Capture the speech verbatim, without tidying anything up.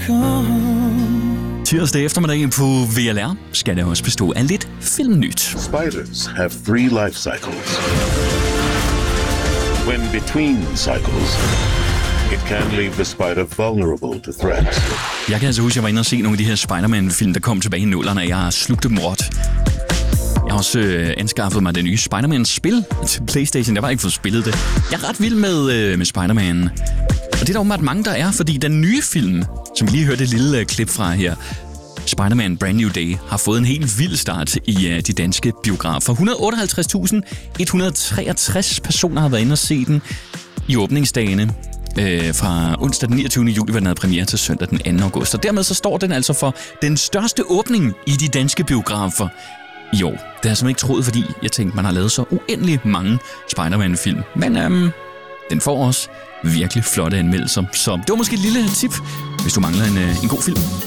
Tirsdag eftermiddag på V L R skal det også bestå af lidt filmnyt. Spiders have three life cycles. When between cycles, it can leave the spider vulnerable to threats. Jeg kan altså huske, at jeg var inde og se nogle af de her Spider-Man-film, der kom tilbage i nullerne, og jeg slugte dem råt. Jeg har også øh, anskaffet mig det nye Spider-Man-spil til PlayStation. Jeg har ikke fået spillet det. Jeg er ret vild med, øh, med Spider-Man. Og det er der åbenbart mange, der er, fordi den nye film, som vi lige hørte et lille øh, klip fra her, Spider-Man Brand New Day, har fået en helt vild start i øh, de danske biografer. et hundrede og otteoghalvtreds tusind et hundrede og treogtres personer har været inde og se den i åbningsdagene. Øh, fra onsdag den niogtyvende juli, hvor den havde premiere, til søndag den anden august. Og dermed så står den altså for den største åbning i de danske biografer i år. Det har jeg simpelthen ikke troet, fordi jeg tænkte, man har lavet så uendelig mange Spider-Man-film. Men øhm, den får også virkelig flotte anmeldelser. Så det var måske et lille tip, hvis du mangler en, øh, en god film.